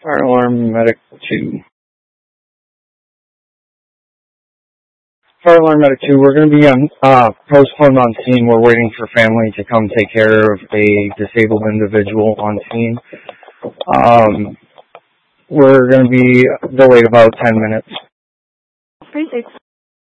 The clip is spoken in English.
Fire alarm medic 2. Fire alarm medic 2, we're going to be on postponed on scene. We're waiting for family to come take care of a disabled individual on scene. We're going to be delayed about 10 minutes.